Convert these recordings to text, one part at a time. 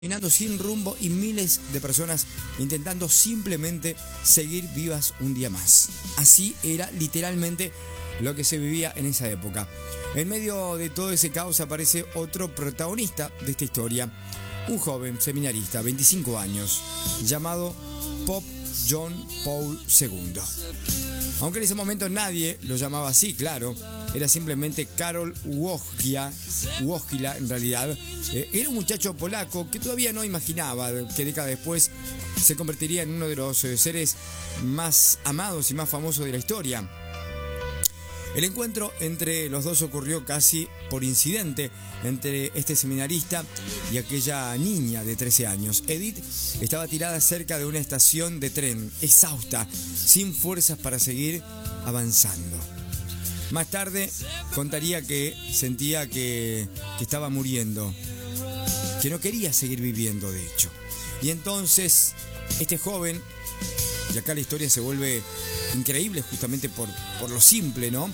Caminando sin rumbo y miles de personas intentando simplemente seguir vivas un día más. Así era literalmente lo que se vivía en esa época. En medio de todo ese caos aparece otro protagonista de esta historia, un joven seminarista, 25 años, llamado Pope John Paul II. Aunque en ese momento nadie lo llamaba así, claro, era simplemente Karol Wojtyła en realidad. Era un muchacho polaco que todavía no imaginaba que décadas después se convertiría en uno de los seres más amados y más famosos de la historia. El encuentro entre los dos ocurrió casi por incidente entre este seminarista y aquella niña de 13 años. Edith estaba tirada cerca de una estación de tren, exhausta, sin fuerzas para seguir avanzando. Más tarde contaría que sentía que estaba muriendo, que no quería seguir viviendo de hecho. Y entonces este joven, y acá la historia se vuelve increíble justamente por lo simple, ¿no?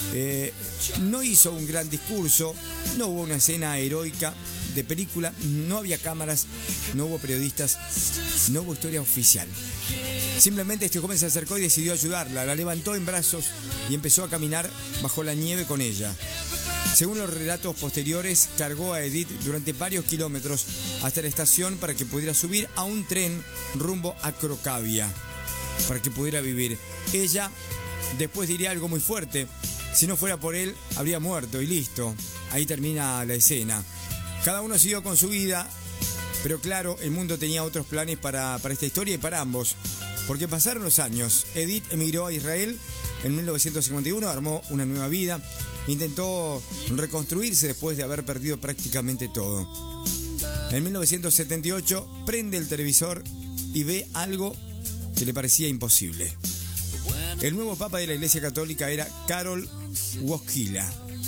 No hizo un gran discurso, no hubo una escena heroica de película, no había cámaras, no hubo periodistas, no hubo historia oficial. Simplemente este joven se acercó y decidió ayudarla, la levantó en brazos y empezó a caminar bajo la nieve con ella. Según los relatos posteriores, cargó a Edith durante varios kilómetros hasta la estación para que pudiera subir a un tren rumbo a Cracovia, para que pudiera vivir. Ella después diría algo muy fuerte: si no fuera por él, habría muerto y listo. Ahí termina la escena. Cada uno siguió con su vida, pero claro, el mundo tenía otros planes para esta historia y para ambos. Porque pasaron los años. Edith emigró a Israel en 1951, armó una nueva vida, intentó reconstruirse después de haber perdido prácticamente todo. En 1978 prende el televisor y ve algo que le parecía imposible. El nuevo papa de la Iglesia Católica era Karol Wojtyła,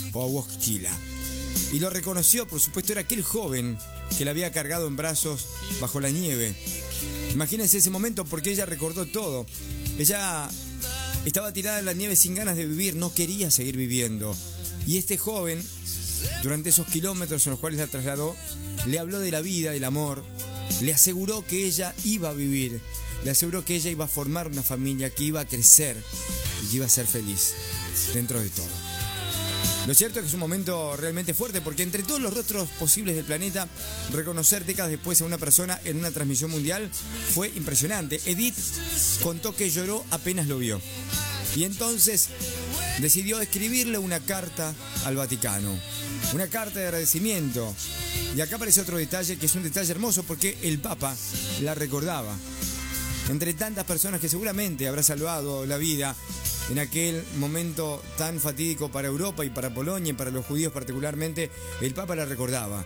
y lo reconoció, por supuesto, era aquel joven que la había cargado en brazos bajo la nieve. Imagínense ese momento, porque ella recordó todo. Ella estaba tirada en la nieve sin ganas de vivir, no quería seguir viviendo. Y este joven, durante esos kilómetros en los cuales la trasladó, le habló de la vida, del amor, le aseguró que ella iba a vivir, le aseguró que ella iba a formar una familia, que iba a crecer y que iba a ser feliz dentro de todo. Lo cierto es que es un momento realmente fuerte, porque entre todos los rostros posibles del planeta, reconocer décadas después a una persona en una transmisión mundial fue impresionante. Edith contó que lloró apenas lo vio. Y entonces decidió escribirle una carta al Vaticano, una carta de agradecimiento. Y acá aparece otro detalle, que es un detalle hermoso, porque el Papa la recordaba. Entre tantas personas que seguramente habrá salvado la vida en aquel momento tan fatídico para Europa y para Polonia y para los judíos particularmente, el Papa la recordaba.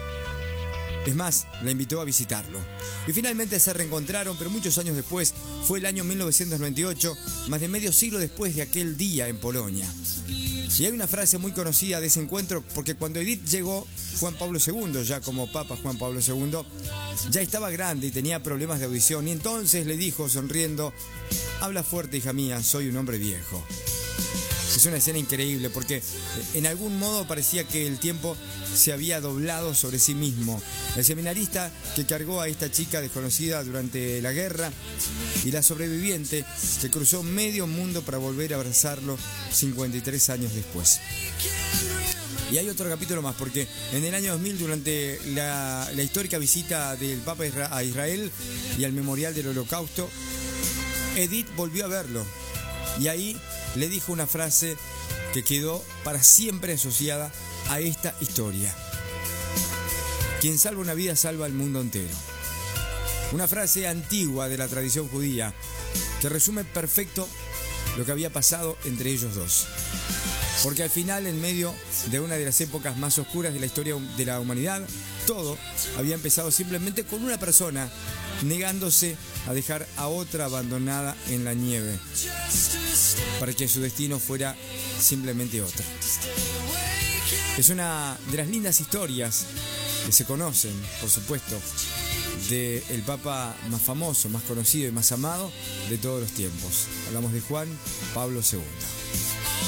Es más, la invitó a visitarlo. Y finalmente se reencontraron, pero muchos años después, fue el año 1998, más de medio siglo después de aquel día en Polonia. Y hay una frase muy conocida de ese encuentro, porque cuando Edith llegó, Juan Pablo II, ya como Papa Juan Pablo II, ya estaba grande y tenía problemas de audición, y entonces le dijo sonriendo: habla fuerte, hija mía, soy un hombre viejo. Es una escena increíble, porque en algún modo parecía que el tiempo se había doblado sobre sí mismo. El seminarista que cargó a esta chica desconocida durante la guerra, y la sobreviviente que cruzó medio mundo para volver a abrazarlo 53 años después. Y hay otro capítulo más, porque en el año 2000, durante la histórica visita del Papa a Israel y al Memorial del Holocausto, Edith volvió a verlo. Y ahí le dijo una frase que quedó para siempre asociada a esta historia: quien salva una vida salva al mundo entero. Una frase antigua de la tradición judía que resume perfecto lo que había pasado entre ellos dos. Porque al final, en medio de una de las épocas más oscuras de la historia de la humanidad, todo había empezado simplemente con una persona negándose a dejar a otra abandonada en la nieve, para que su destino fuera simplemente otro. Es una de las lindas historias que se conocen, por supuesto, del Papa más famoso, más conocido y más amado de todos los tiempos. Hablamos de Juan Pablo II.